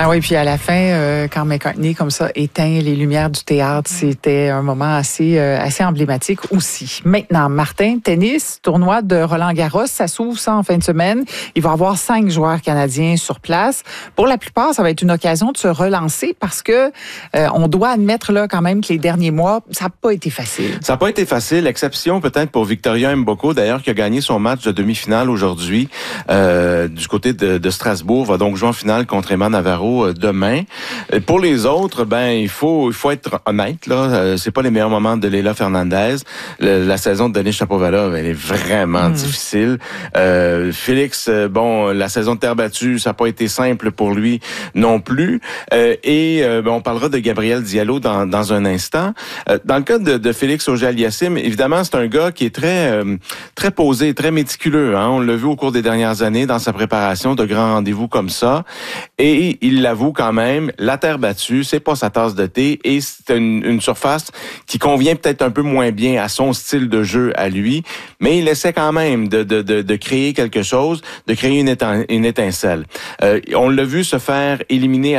Ah oui, puis à la fin, quand McCartney, comme ça, éteint les lumières du théâtre, c'était un moment assez emblématique aussi. Maintenant, Martin, tennis, tournoi de Roland-Garros, ça s'ouvre ça en fin de semaine. Il va y avoir 5 joueurs canadiens sur place. Pour la plupart, ça va être une occasion de se relancer parce que on doit admettre là quand même que les derniers mois, ça n'a pas été facile. Ça n'a pas été facile, exception peut-être pour Victoria Mboko, d'ailleurs, qui a gagné son match de demi-finale aujourd'hui du côté de Strasbourg, va donc jouer en finale contre Emma Navarro demain. Pour les autres, il faut être honnête, là, c'est pas les meilleurs moments de Leila Fernandez. La saison de Denis Shapovalov, elle est vraiment difficile. Félix, la saison de terre battue, ça n'a pas été simple pour lui non plus. On parlera de Gabriel Diallo dans un instant. Dans le cas de Félix Auger-Aliassime, évidemment, c'est un gars qui est très posé, très méticuleux. Hein? On l'a vu au cours des dernières années dans sa préparation de grands rendez-vous comme ça. Et il l'avoue quand même, la terre battue, c'est pas sa tasse de thé et c'est une surface qui convient peut-être un peu moins bien à son style de jeu à lui, mais il essaie quand même de créer quelque chose, de créer une étincelle. On l'a vu se faire éliminer